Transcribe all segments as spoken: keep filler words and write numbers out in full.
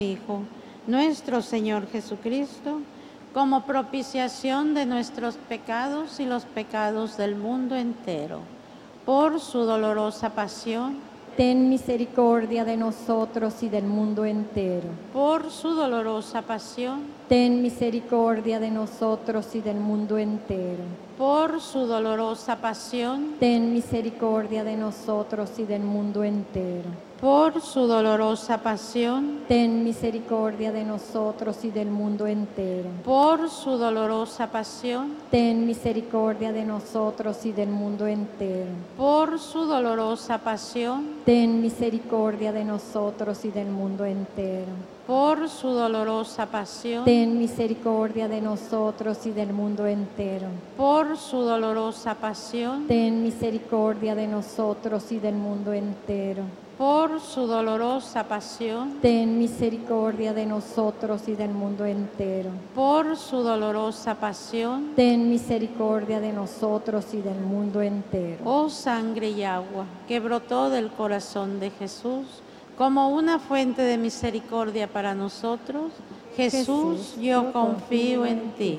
Hijo, nuestro Señor Jesucristo, como propiciación de nuestros pecados y los pecados del mundo entero. Por su dolorosa pasión, ten misericordia de nosotros y del mundo entero. por su dolorosa pasión, Ten misericordia de nosotros y del mundo entero. por su dolorosa pasión, Ten misericordia de nosotros y del mundo entero. por su dolorosa pasión, Ten misericordia de nosotros y del mundo entero. por su dolorosa pasión, Ten misericordia de nosotros y del mundo entero. por su dolorosa pasión, Ten misericordia de nosotros y del mundo entero. por su dolorosa pasión, Ten misericordia de nosotros y del mundo entero. por su dolorosa pasión, Ten misericordia de nosotros y del mundo entero. por su dolorosa pasión, Ten misericordia de nosotros y del mundo entero. por su dolorosa pasión, Ten misericordia de nosotros y del mundo entero. oh sangre y agua que brotó del corazón de Jesús como una fuente de misericordia para nosotros, Jesús, yo confío en ti.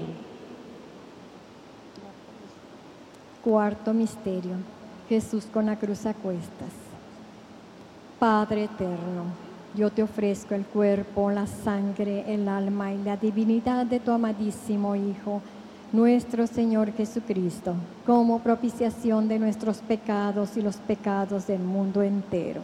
Cuarto misterio. Jesús con la cruz a cuestas. Padre eterno, yo te ofrezco el cuerpo, la sangre, el alma y la divinidad de tu amadísimo Hijo, nuestro Señor Jesucristo, como propiciación de nuestros pecados y los pecados del mundo entero.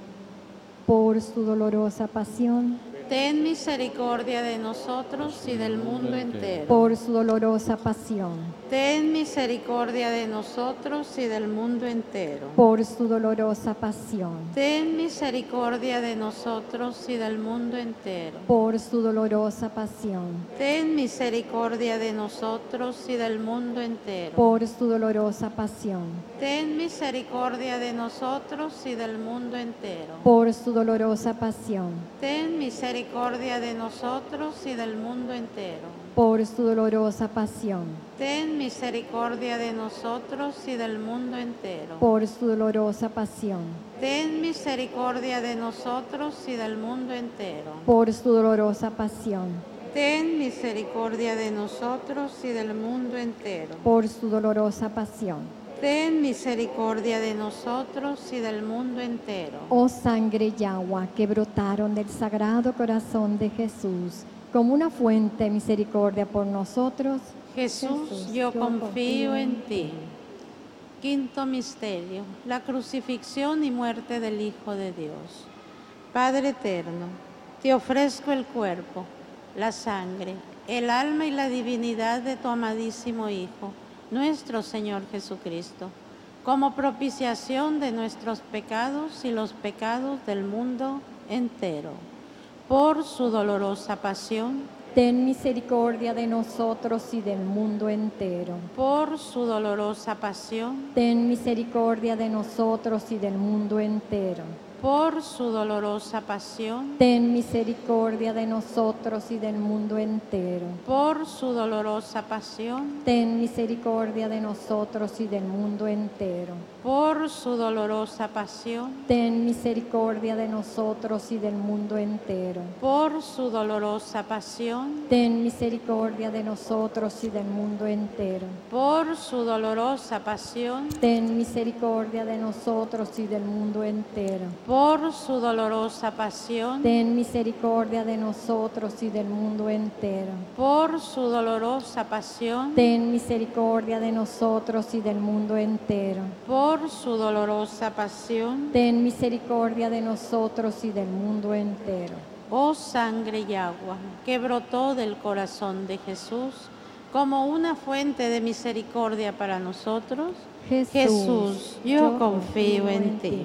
Por su dolorosa pasión, Ten misericordia de nosotros y del mundo entero. por su dolorosa pasión, Ten misericordia de nosotros y del mundo entero. por su dolorosa pasión, Ten misericordia de nosotros y del mundo entero. por su dolorosa pasión, Ten misericordia de nosotros y del mundo entero. por su dolorosa pasión, Ten misericordia de nosotros y del mundo entero. por su dolorosa pasión, Ten misericordia de nosotros y del mundo entero. por su dolorosa pasión, Ten misericordia de nosotros y del mundo entero. por su dolorosa pasión, Ten misericordia de nosotros y del mundo entero. por su dolorosa pasión, Ten misericordia de nosotros y del mundo entero. por su dolorosa pasión. Ten misericordia de nosotros y del mundo entero. Oh sangre y agua que brotaron del sagrado corazón de Jesús, como una fuente de misericordia por nosotros, Jesús, Jesús, yo yo confío confío en en ti. Quinto misterio, la crucifixión y muerte del Hijo de Dios. Padre eterno, te ofrezco el cuerpo, la sangre, el alma y la divinidad de tu amadísimo Hijo, nuestro Señor Jesucristo, como propiciación de nuestros pecados y los pecados del mundo entero. Por su dolorosa pasión, ten misericordia de nosotros y del mundo entero. por su dolorosa pasión, Ten misericordia de nosotros y del mundo entero. por su dolorosa pasión, Ten misericordia de nosotros y del mundo entero. por su dolorosa pasión, Ten misericordia de nosotros y del mundo entero. por su dolorosa pasión, Ten misericordia de nosotros y del mundo entero. por su dolorosa pasión, Ten misericordia de nosotros y del mundo entero. por su dolorosa pasión, Ten misericordia de nosotros y del mundo entero. por su dolorosa pasión, Ten misericordia de nosotros y del mundo entero. por su dolorosa pasión, Ten misericordia de nosotros y del mundo entero. por su dolorosa pasión, Ten misericordia de nosotros y del mundo entero. oh sangre y agua que brotó del corazón de Jesús como una fuente de misericordia para nosotros, Jesús, yo confío en ti.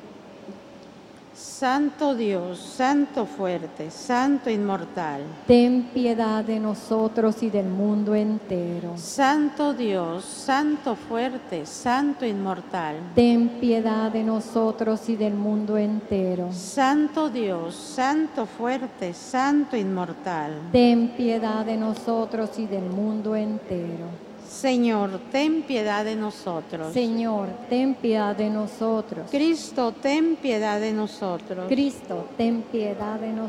Santo Dios, Santo fuerte, Santo inmortal, Ten piedad de nosotros y del mundo entero. Santo Dios, Santo fuerte, Santo inmortal, Ten piedad de nosotros y del mundo entero. Santo Dios, Santo fuerte, Santo inmortal. Ten piedad de nosotros y del mundo entero. Señor, ten piedad de nosotros. Señor, ten piedad de nosotros. Cristo, ten piedad de nosotros. Cristo, ten piedad de nosotros.